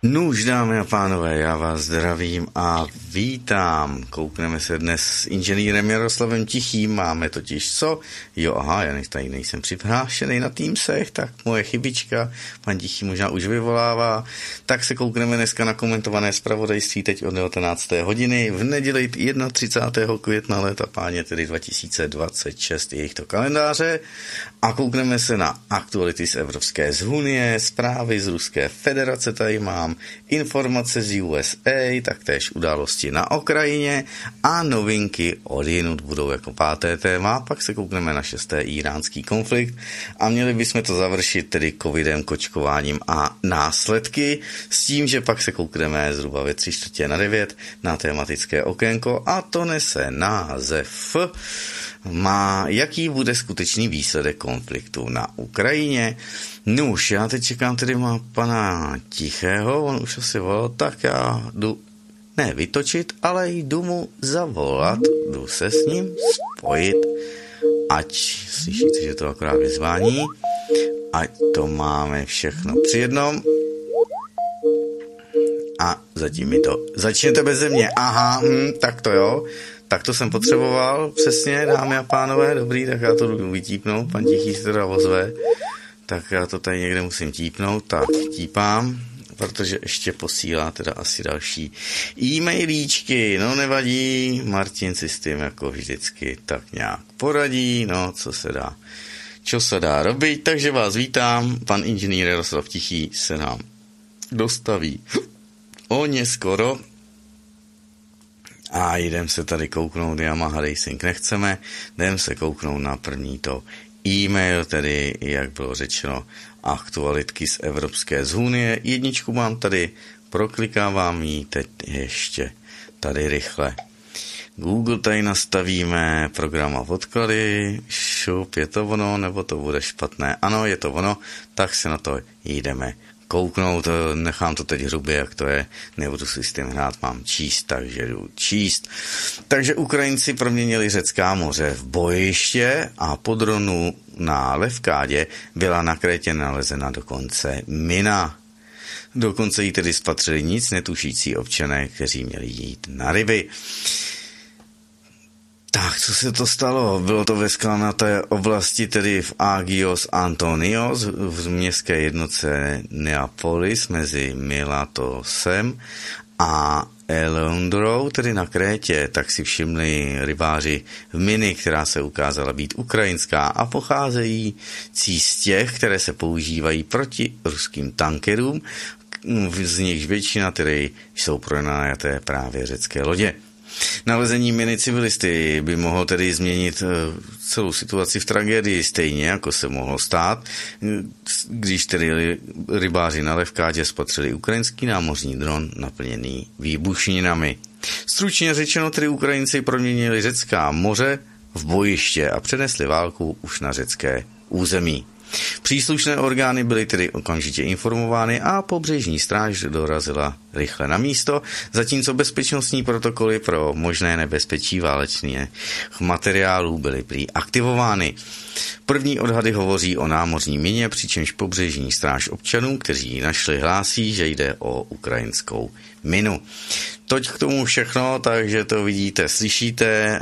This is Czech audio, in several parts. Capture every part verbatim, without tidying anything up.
Nuž, dámy a pánové, já vás zdravím a vítám. Koukneme se dnes s inženýrem Jaroslavem Tichým, máme totiž co? Jo, aha, já tady nejsem přihlášený na Teamsech, tak moje chybička, pan Tichý možná už vyvolává. Tak se koukneme dneska na komentované zpravodajství teď od devatenácté hodiny v neděli třicátého prvního května léta páně, tedy dva tisíce dvacet šest, jejich to kalendáře. A koukneme se na aktuality z Evropské unie, zprávy z Ruské federace tady mám, informace z U S A, taktéž události na Ukrajině a novinky odjinud budou jako páté téma. Pak se koukneme na šesté iránský konflikt a měli bychom to završit tedy covidem, kočkováním a následky s tím, že pak se koukneme zhruba ve tři čtvrtě na devět na tematické okénko a to nese název má, jaký bude skutečný výsledek konfliktu na Ukrajině. Nuž, já teď čekám tedy má pana Tichého, on už asi volal, tak já jdu, ne vytočit, ale jdu mu zavolat, jdu se s ním spojit, ať slyšíte, že to akorát vyzvání, ať to máme všechno při jednom. A zatím mi to, začněte beze mě, aha, hm, tak to jo. Tak to jsem potřeboval, přesně, dámy a pánové, dobrý, tak já to jdu vytípnout, pan Tichý se teda ozve, tak já to tady někde musím típnout, tak típám, protože ještě posílá teda asi další e-mailíčky, no nevadí, Martin si s tím jako vždycky tak nějak poradí, no co se dá, čo se dá robit, takže vás vítám, pan inženýr Jaroslav Tichý se nám dostaví o skoro. A jdem se tady kouknout, Yamaha Racing nechceme, jdem se kouknout na první to e-mail, tedy jak bylo řečeno, aktualitky z Evropské unie. Jedničku mám tady, proklikávám ji teď ještě tady rychle. Google tady nastavíme, program a podklady, šup, je to ono, nebo to bude špatné? Ano, je to ono, tak se na to jdeme kouknout, nechám to teď hrubě, jak to je, nebudu si s tím hrát, mám číst, takže jdu číst. Takže Ukrajinci proměnili Řecká moře v bojiště a po dronu na Levkádě byla na Krétě nalezena dokonce mina. Dokonce jí tedy spatřili nic netušící občané, kteří měli jít na ryby. Tak, co se to stalo? Bylo to ve skalnaté oblasti, tedy v Agios Antonios, v městské jednotce Neapolis mezi Milatosem a Elondrou, tedy na Krétě, tak si všimli rybáři v miny, která se ukázala být ukrajinská a pocházejí z těch, které se používají proti ruským tankerům, z nichž většina tedy jsou pronajaté právě řecké lodě. Nalezení miny civilisty by mohlo tedy změnit celou situaci v tragédii, stejně jako se mohlo stát, když tedy rybáři na Levkádě spatřili ukrajinský námořní dron naplněný výbušninami. Stručně řečeno, tedy Ukrajinci proměnili Řecká moře v bojiště a přenesli válku už na řecké území. Příslušné orgány byly tedy okamžitě informovány a pobřežní stráž dorazila rychle na místo, zatímco bezpečnostní protokoly pro možné nebezpečí válečných materiálů byly prý aktivovány. První odhady hovoří o námořní mině, přičemž pobřežní stráž občanů, kteří ji našli, hlásí, že jde o ukrajinskou minu. Toť k tomu všechno, takže to vidíte, slyšíte.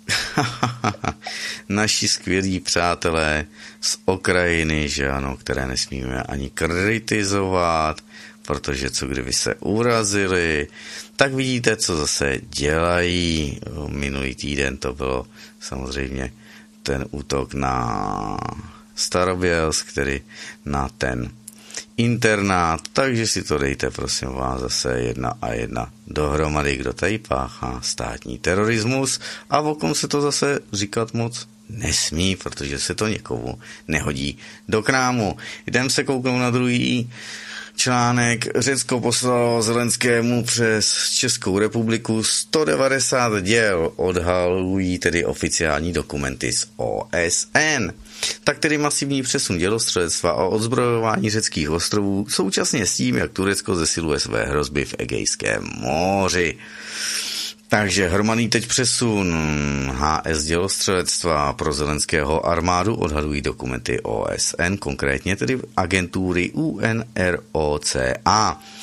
Naši skvělí přátelé z Ukrajiny, že ano, které nesmíme ani kritizovat, protože co kdyby se urazili, tak vidíte, co zase dělají. Minulý týden to bylo samozřejmě ten útok na Starobělsk, který na ten internát, takže si to dejte, prosím vás, zase jedna a jedna dohromady, kdo tady páchá státní terorismus a o kom se to zase říkat moc nesmí, protože se to někomu nehodí do krámu. Jdem se kouknout na druhý článek. Řecko poslalo Zelenskému přes Českou republiku sto devadesát děl, odhalují tedy oficiální dokumenty z O S N. Tak tedy masivní přesun dělostřelectva a odzbrojování řeckých ostrovů současně s tím, jak Turecko zesiluje své hrozby v Egejském moři. Takže hromadný teď přesun H S dělostřelectva pro Zelenského armádu odhadují dokumenty O S N, konkrétně tedy agentury U N R O C A.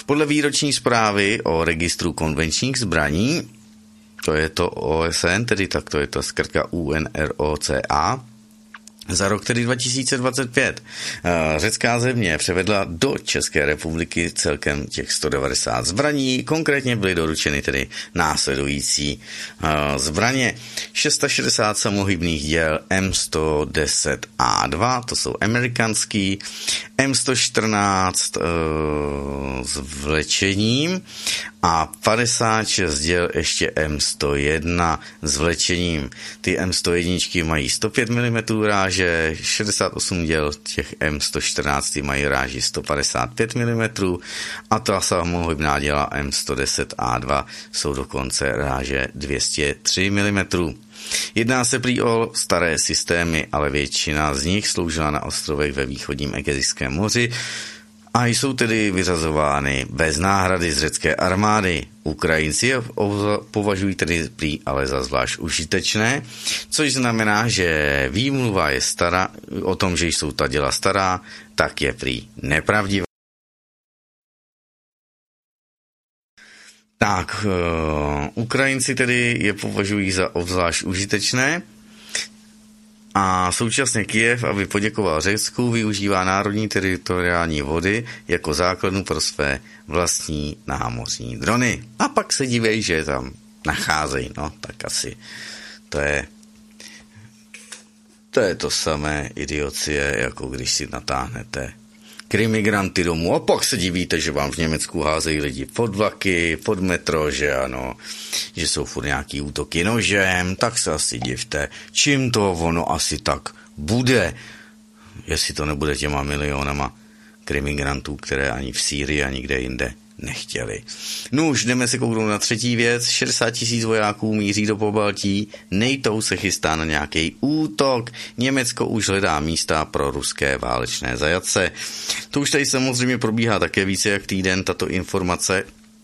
Podle výroční zprávy o registru konvenčních zbraní, to je to O S N, tedy tak to je to zkrátka U N R O C A, za rok tedy dva tisíce dvacet pět řecká země převedla do České republiky celkem těch sto devadesát zbraní, konkrétně byly doručeny tedy následující zbraně. šest set šedesát samohybných děl M sto deset A dva, to jsou amerikanský, M sto čtrnáct s vlečením a padesát šest děl ještě M sto jedna s vlečením. Ty M sto jedna mají sto pět milimetrů ráže, šedesát osm děl těch M sto čtrnáct mají ráži sto padesát pět milimetrů a ta samohybná děla M sto deset A dva jsou dokonce ráže dvě stě tři milimetrů. Jedná se prý o staré systémy, ale většina z nich sloužila na ostrovech ve východním Egejském moři a jsou tedy vyřazovány bez náhrady z řecké armády. Ukrajinci je považují tedy prý ale za zvlášť užitečné, což znamená, že výmluva je stará, o tom, že jsou ta děla stará, tak je prý nepravdivá. Tak, uh, Ukrajinci tedy je považují za obzvlášť užitečné a současně Kyjev, aby poděkoval Řecku, využívá národní teritoriální vody jako základnu pro své vlastní námořní drony. A pak se divějí, že je tam nacházejí. No, tak asi to je to je to samé idiocie, jako když si natáhnete krimigranty domů a pak se divíte, že vám v Německu házejí lidi pod vlaky, pod metro, že ano, že jsou furt nějaký útoky nožem, tak se asi divte, čím to ono asi tak bude, jestli to nebude těma milionama krimigrantů, které ani v Sýrii, ani kde jinde nechtěli. No už jdeme se kouknout na třetí věc. šedesát tisíc vojáků míří do Pobaltí, NATO se chystá na nějaký útok, Německo už hledá místa pro ruské válečné zajatce. To už tady samozřejmě probíhá také více jak týden tato informace,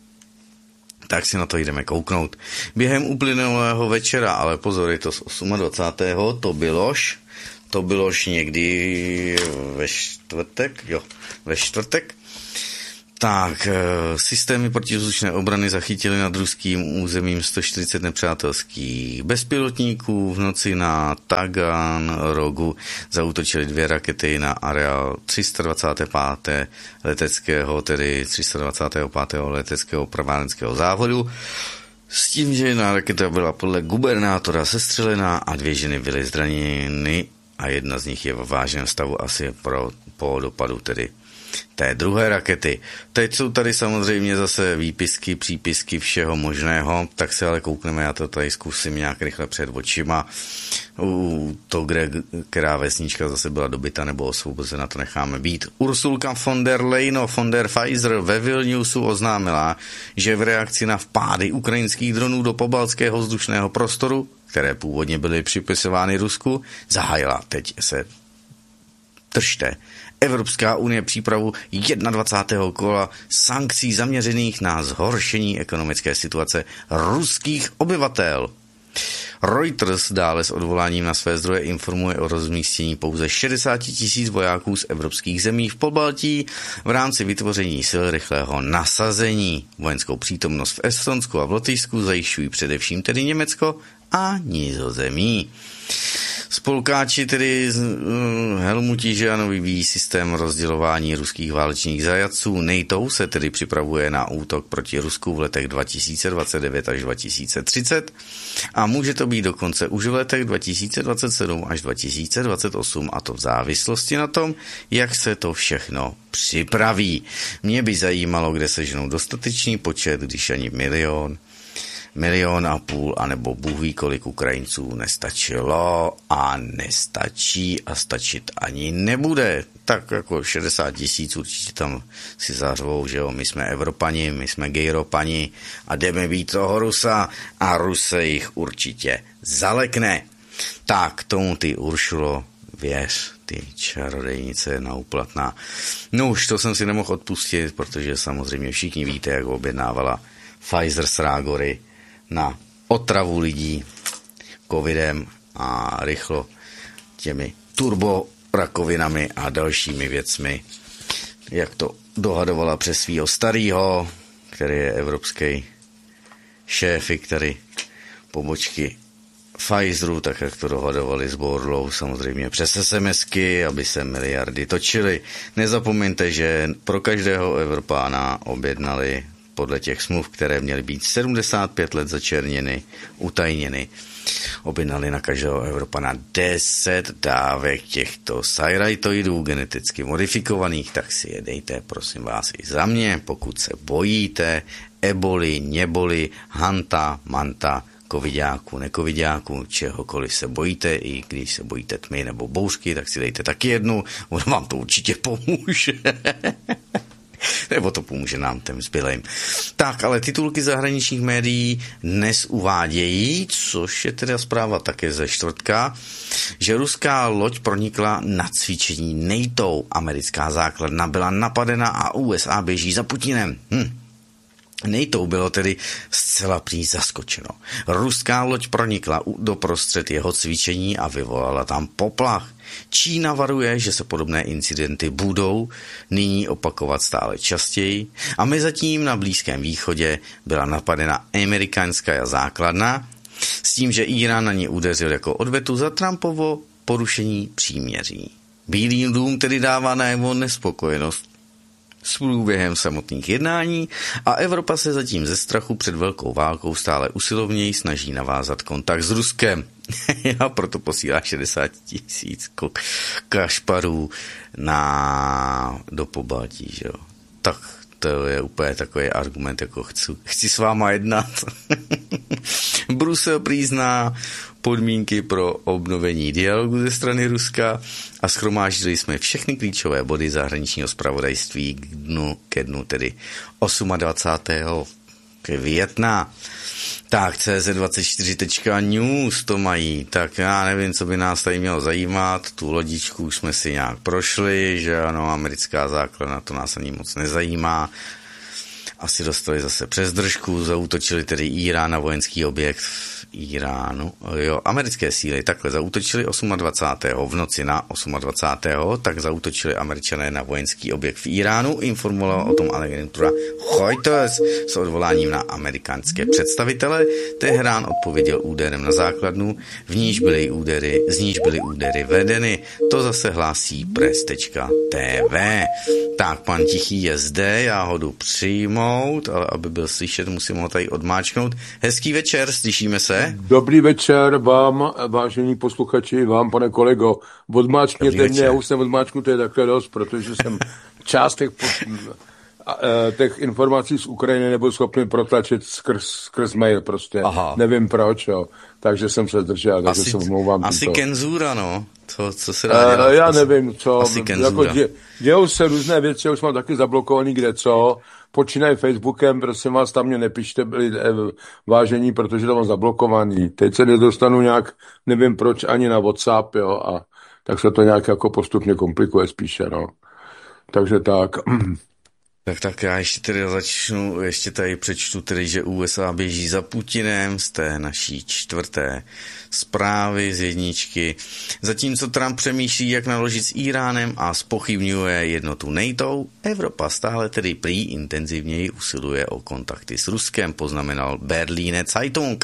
tak si na to jdeme kouknout. Během uplynulého večera, ale pozor, je to z dvacátého osmého to bylož, to bylož někdy ve čtvrtek, jo, ve čtvrtek, tak, systémy protivzdušné obrany zachytily nad ruským územím sto čtyřicet nepřátelských bezpilotníků. V noci na Tagan rogu zaútočily dvě rakety na areál tři sta dvacet pět leteckého, tedy tři sta dvacet pět leteckého pravárenského závodu. S tím, že jedna raketa byla podle gubernátora sestřelená a dvě ženy byly zraněny a jedna z nich je v vážném stavu asi pro, po dopadu tedy té druhé rakety. Teď jsou tady samozřejmě zase výpisky, přípisky všeho možného, tak se ale koukneme, já to tady zkusím nějak rychle před očima. U to, kde, která vesnička zase byla dobyta nebo osvobozena, to necháme být. Ursulka von der Leyen von der Pfizer ve Vilniusu oznámila, že v reakci na vpády ukrajinských dronů do pobaltského vzdušného prostoru, které původně byly připisovány Rusku, zahájila, teď se držte, Evropská unie přípravu dvacátého prvního kola sankcí zaměřených na zhoršení ekonomické situace ruských obyvatel. Reuters dále s odvoláním na své zdroje informuje o rozmístění pouze šedesát tisíc vojáků z evropských zemí v Pobaltí v rámci vytvoření sil rychlého nasazení. Vojenskou přítomnost v Estonsku a v Lotyšsku zajišťují především tedy Německo a Nizozemí. Spolkáči tedy Helmuti Žano vyvíjí systém rozdělování ruských válečných zajatců. NATO se tedy připravuje na útok proti Rusku v letech dva tisíce dvacet devět až dva tisíce třicet a může to být dokonce už v letech dva tisíce dvacet sedm až dva tisíce dvacet osm, a to v závislosti na tom, jak se to všechno připraví. Mě by zajímalo, kde seženou dostatečný počet, když ani milion, milion a půl, anebo Bůh ví, kolik Ukrajinců nestačilo a nestačí a stačit ani nebude. Tak jako šedesát tisíc určitě tam si zařvou, že jo, my jsme Evropani, my jsme gejropani a jdeme být toho Rusa a Rus se jich určitě zalekne. Tak tomu ty, Uršulo, věř, ty čarodejnice nauplatná. No už to jsem si nemohl odpustit, protože samozřejmě všichni víte, jak objednávala Pfizer s Rágory na otravu lidí covidem a rychlo těmi turborakovinami a dalšími věcmi, jak to dohadovala přes svýho starýho, který je evropský šéfy, který pobočky Pfizeru, tak jak to dohadovali s Borlou, samozřejmě přes SMSky, aby se miliardy točily. Nezapomeňte, že pro každého Evropána objednali podle těch smluv, které měly být sedmdesát pět let začerněny, utajněny, objednali na každého Evropana deset dávek těchto sajrajtoidů geneticky modifikovaných, tak si je dejte, prosím vás, i za mě, pokud se bojíte eboli, neboli, hanta, manta, covidáku, necovidáku, čehokoliv se bojíte, i když se bojíte tmy nebo bouřky, tak si dejte taky jednu, ono vám to určitě pomůže. Nebo to pomůže nám těm zbylým. Tak, ale titulky zahraničních médií dnes uvádějí, což je teda zpráva také ze čtvrtka, že ruská loď pronikla na cvičení NATO. Americká základna byla napadena a U S A běží za Putinem. Hm. NATO bylo tedy zcela prý zaskočeno. Ruská loď pronikla do prostřed jeho cvičení a vyvolala tam poplach. Čína varuje, že se podobné incidenty budou nyní opakovat stále častěji a mezitím na Blízkém východě byla napadena amerikánská základna s tím, že Irán na ně udeřil jako odvetu za Trumpovo porušení příměří. Bílý dům tedy dává najevo nespokojenost s průběhem samotných jednání a Evropa se zatím ze strachu před velkou válkou stále usilovněji snaží navázat kontakt s Ruskem. A proto posílá šedesát tisíc kašparů na, do Pobaltí, že jo. Tak to je úplně takový argument, jako chci, chci s váma jednat. Brusel přizná podmínky pro obnovení dialogu ze strany Ruska a shromáždili jsme všechny klíčové body zahraničního zpravodajství k dnu, ke dnu tedy dvacátého osmého května. Tak C Z dvacet čtyři tečka news to mají, tak já nevím, co by nás tady mělo zajímat, tu lodičku už jsme si nějak prošli, že ano, americká základna, to nás ani moc nezajímá. Asi dostali zase přes držku, zaútočili tedy Irán na vojenský objekt v Iránu. Jo, americké síly takhle zaútočili dvacátého osmého v noci na dvacátého osmého tak zaútočili Američané na vojenský objekt v Iránu, informovala o tom agentura Reuters s odvoláním na amerikánské představitele. Teherán odpověděl úderem na základnu, v níž byly údery, z níž byly údery vedeny. To zase hlásí press tečka T V. Tak, pan Tichý je zde, já ho jdu přijmout, ale aby byl slyšet, musím ho tady odmáčknout. Hezký večer, slyšíme se? Dobrý večer vám, vážení posluchači, vám, pane kolego. Odmáčkněte mě, já už jsem odmáčknutý takhle dost, protože jsem část těch, těch informací z Ukrajiny nebyl schopný protlačit skrz, skrz mail prostě. Aha. Nevím proč, jo. Takže jsem se zdržel, takže se omlouvám. Asi tímto. Kenzura, no. To, co se dá dělat? Uh, já nevím, co. Asi jako dě, dějou se různé věci, už mám taky zablokovaný kde co. Počínají Facebookem, prosím vás, tam mě nepište, byli vážení, protože to mám zablokovaný. Teď se nedostanu nějak, nevím proč, ani na WhatsApp, jo, a tak se to nějak jako postupně komplikuje spíše, no. Takže tak. Tak tak já ještě tedy začnu, ještě tady přečtu tedy, že U S A běží za Putinem z té naší čtvrté zprávy z jedničky. Zatímco Trump přemýšlí, jak naložit s Iránem a zpochybňuje jednotu NATO, Evropa stále tedy prý intenzivněji usiluje o kontakty s Ruskem, poznamenal Berliner Zeitung.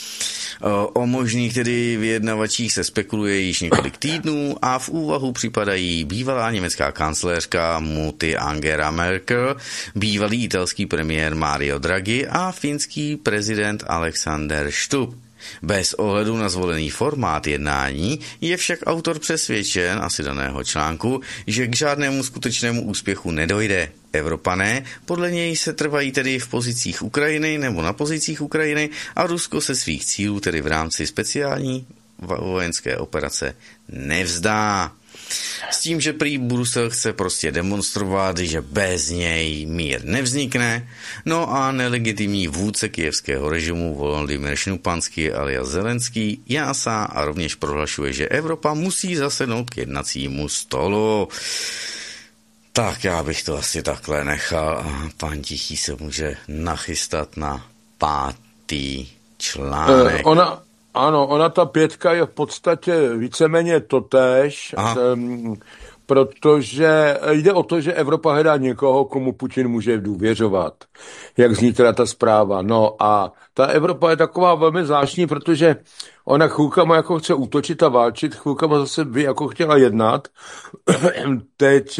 O možných tedy vyjednavačích se spekuluje již několik týdnů a v úvahu připadají bývalá německá kancléřka Mutti Angela Merkel, bývalý italský premiér Mario Draghi a finský prezident Alexander Stubb. Bez ohledu na zvolený formát jednání je však autor přesvědčen, asi daného článku, že k žádnému skutečnému úspěchu nedojde. Evropané podle něj se trvají tedy v pozicích Ukrajiny nebo na pozicích Ukrajiny a Rusko se svých cílů, tedy v rámci speciální vojenské operace, nevzdá. S tím, že prý Brusel chce prostě demonstrovat, že bez něj mír nevznikne, no a nelegitimní vůdce kyjevského režimu Volodymyr Štěpánský alias Zelenský jásá a rovněž prohlašuje, že Evropa musí zasednout k jednacímu stolu. Tak já bych to asi takhle nechal a pan Tichý se může nachystat na pátý článek. Eh, ona... Ano, ona ta pětka je v podstatě víceméně totéž, um, protože jde o to, že Evropa hledá někoho, komu Putin může důvěřovat. Jak zní teda ta zpráva. No a ta Evropa je taková velmi zvláštní, protože ona chvilkama jako chce útočit a válčit, chvilkama zase by jako chtěla jednat. Teď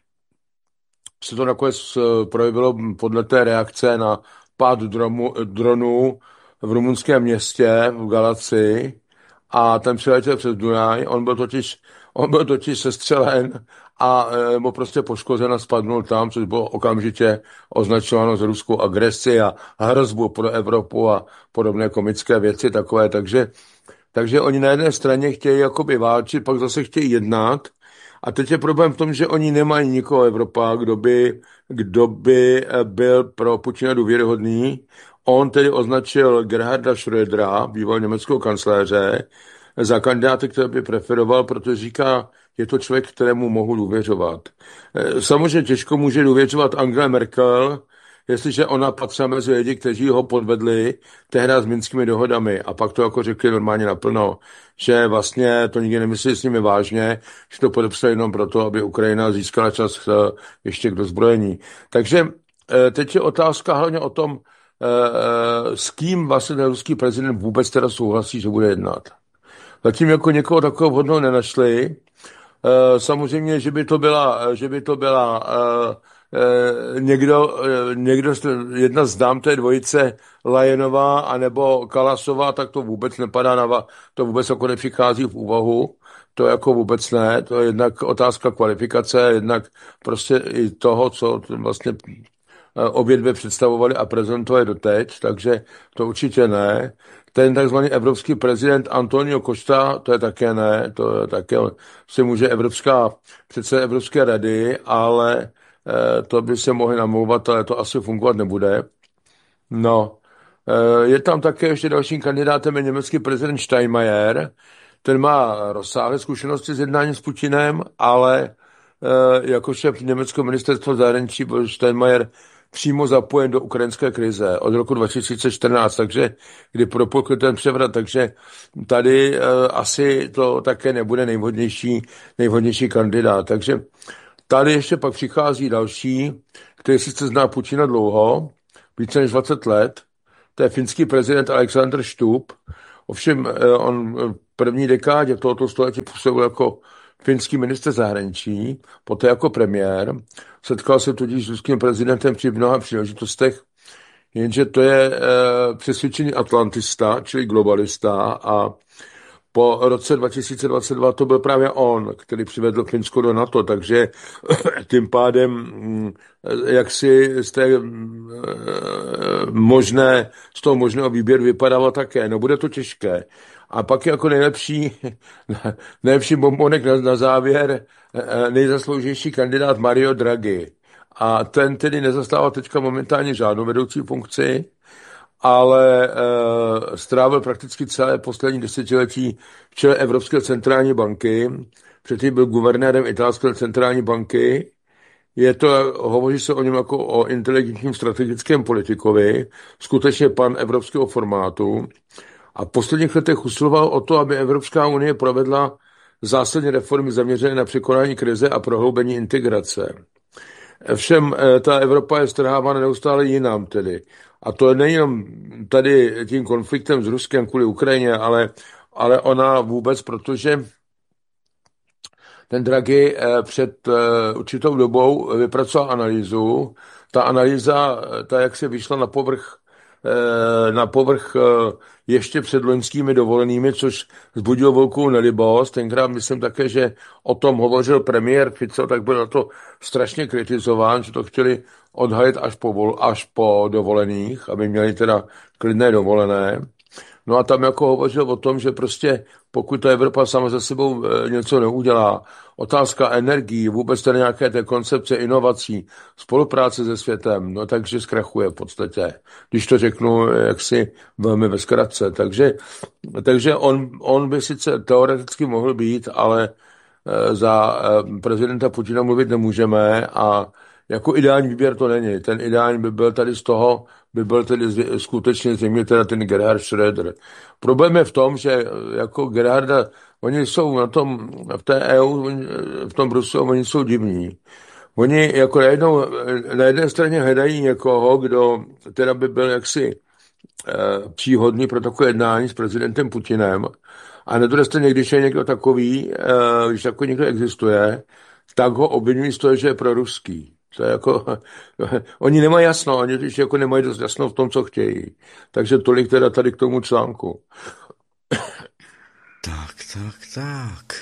se to nakonec projevilo podle té reakce na pád dromu, dronů v rumunském městě v Galacii a ten přiletěl přes Dunaj. On byl totiž, on byl totiž sestřelen a mu prostě poškozen a spadnul tam, což bylo okamžitě označováno za ruskou agresi a hrozbu pro Evropu a podobné komické věci takové. Takže, takže oni na jedné straně chtějí jakoby válčit, pak zase chtějí jednat. A teď je problém v tom, že oni nemají nikoho Evropa, kdo by, kdo by byl pro Putina důvěryhodný. On tedy označil Gerharda Schrödera, bývalého německého kancléře, za kandidáta, který by preferoval, protože říká, je to člověk, kterému mohu důvěřovat. Samozřejmě těžko může důvěřovat Angela Merkel, jestliže ona patří mezi lidi, kteří ho podvedli tehdy s minskými dohodami a pak to jako řekli normálně naplno, že vlastně to nikdy nemyslí s nimi vážně, že to podepsali jenom proto, aby Ukrajina získala čas ještě k dozbrojení. Takže teď je otázka hlavně o tom, s kým vlastně ten ruský prezident vůbec teda souhlasí, že bude jednat. Zatím jako někoho takového vhodného nenašli. Samozřejmě, že by to byla, že by to byla někdo, někdo, jedna z dám té dvojice Lajenová anebo Kalasová, tak to vůbec nepadá na, to vůbec jako nepřichází v úvahu. To jako vůbec ne, to je jednak otázka kvalifikace, jednak prostě i toho, co vlastně obě dvě představovali a prezentovali doteď, takže to určitě ne. Ten takzvaný evropský prezident Antonio Costa, to je také ne, to je také si může evropská, přece Evropské rady, ale eh, to by se mohli namlouvat, ale to asi fungovat nebude. No, eh, je tam také ještě dalším kandidátem je německý prezident Steinmeier, ten má rozsáhlé zkušenosti s jednáním s Putinem, ale eh, jako šéf německého ministerstva zahraničí byl Steinmeier přímo zapojen do ukrajinské krize od roku dva tisíce čtrnáct, takže kdy propukl ten převrat, takže tady e, asi to také nebude nejvhodnější, nejvhodnější kandidát. Takže tady ještě pak přichází další, který sice zná Putina dlouho, více než dvacet let, to je finský prezident Alexander Stubb, ovšem e, on v první dekádě tohoto století působil jako finský ministr zahraničí, poté jako premiér. Setkal se tudíž s ruským prezidentem při mnoha příležitostech, jenže to je e, přesvědčený atlantista, čili globalista a po roce dva tisíce dvacet dva to byl právě on, který přivedl Finsko do NATO, takže tím pádem jak si z, té, možné, z toho možného výběru vypadalo také. No bude to těžké. A pak jako nejlepší, nejlepší bombonek na, na závěr nejzasloužější kandidát Mario Draghi. A ten tedy nezastával teďka momentálně žádnou vedoucí funkci, ale e, strávil prakticky celé poslední desetiletí v čele Evropské centrální banky. Předtím byl guvernérem italské centrální banky. Je to, hovoří se o něm jako o inteligentním strategickém politikovi, skutečně pan evropského formátu. A v posledních letech usiloval o to, aby Evropská unie provedla zásadní reformy zaměřené na překonání krize a prohloubení integrace. Všem ta Evropa je strhávána neustále jinam tedy. A to není jenom tady tím konfliktem s Ruskem kvůli Ukrajině, ale, ale ona vůbec, protože ten Draghi před určitou dobou vypracoval analýzu. Ta analýza, ta jak se vyšla na povrch, na povrch ještě před loňskými dovolenými, což vzbudilo velkou nelibost. Tenkrát myslím také, že o tom hovořil premiér Fico, tak byl na to strašně kritizován, že to chtěli odhalit až po, vol, až po dovolených, aby měli teda klidné dovolené. No a tam jako hovořil o tom, že prostě pokud ta Evropa sama za sebou něco neudělá, otázka energií, vůbec tady nějaké té koncepce inovací, spolupráce se světem, no takže zkrachuje v podstatě, když to řeknu jaksi velmi ve zkratce. Takže, takže on, on by sice teoreticky mohl být, ale za prezidenta Putina mluvit nemůžeme a jako ideální výběr to není. Ten ideální by byl tady z toho, by byl tedy skutečně zřejmě teda ten Gerhard Schröder. Problém je v tom, že jako Gerharda, oni jsou na tom, v té E U, v tom Bruselu, oni jsou divní. Oni jako najednou, na jedné straně hledají někoho, kdo teda by byl jaksi eh, příhodný pro takové jednání s prezidentem Putinem. A na druhé straně, když je někdo takový, eh, když takový někdo existuje, tak ho obvinují z toho, že je proruský. To je jako, oni nemají jasno, oni když jako nemají dost jasno v tom, co chtějí. Takže tolik teda tady k tomu článku. Tak, tak, tak.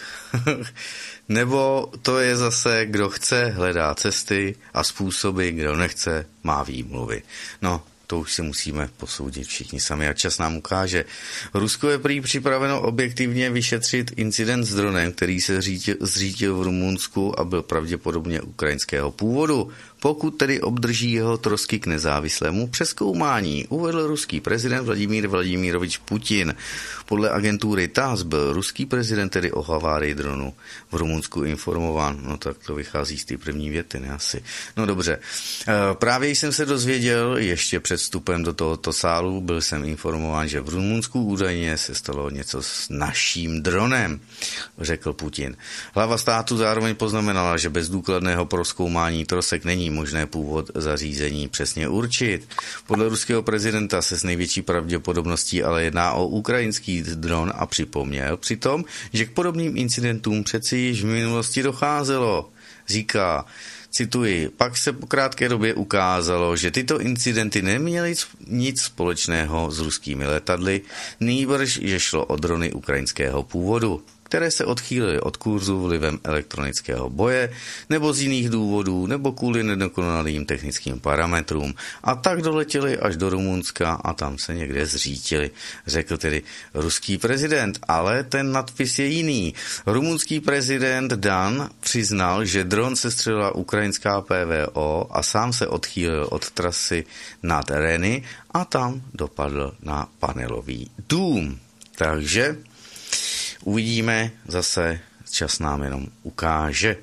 Nebo to je zase, kdo chce, hledá cesty a způsoby, kdo nechce, má výmluvy. No, to už si musíme posoudit všichni sami a čas nám ukáže. Rusko je prý připraveno objektivně vyšetřit incident s dronem, který se zřítil, zřítil v Rumunsku a byl pravděpodobně ukrajinského původu. Pokud tedy obdrží jeho trosky k nezávislému přezkoumání, uvedl ruský prezident Vladimír Vladimirovič Putin. Podle agentury T A S byl ruský prezident tedy o havárii dronu v Rumunsku informován. No tak to vychází z té první věty, ne asi. No dobře. Právě jsem se dozvěděl ještě před vstupem do tohoto sálu, byl jsem informován, že v Rumunsku údajně se stalo něco s naším dronem, řekl Putin. Hlava státu zároveň poznamenala, že bez důkladného prozkoumání trosek není možné původ zařízení přesně určit. Podle ruského prezidenta se s největší pravděpodobností ale jedná o ukrajinský dron a připomněl přitom, že k podobným incidentům přeci již v minulosti docházelo. Říká, cituji, pak se po krátké době ukázalo, že tyto incidenty neměly nic společného s ruskými letadly, nýbrž, že šlo o drony ukrajinského původu, které se odchýlily od kurzu vlivem elektronického boje, nebo z jiných důvodů, nebo kvůli nedokonalým technickým parametrům. A tak doletěli až do Rumunska a tam se někde zřítili, řekl tedy ruský prezident. Ale ten nadpis je jiný. Rumunský prezident Dan přiznal, že dron sestřelila ukrajinská P V O a sám se odchýlil od trasy nad Reny a tam dopadl na panelový dům. Takže uvidíme, zase čas nám jenom ukáže.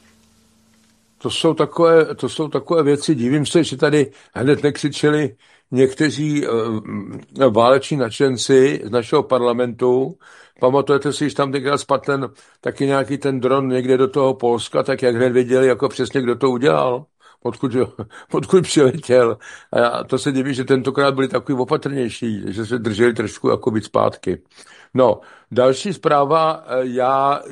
To jsou takové, to jsou takové věci, divím se, že tady hned nekřičeli někteří uh, váleční nadšenci z našeho parlamentu. Pamatujete si, že tam tenkrát spadl ten, taky nějaký ten dron někde do toho Polska, tak jak hned věděli, jako přesně kdo to udělal, odkud, odkud přiletěl. A já, to se diví, že tentokrát byli takový opatrnější, že se drželi trošku jako být zpátky. No, další zpráva, já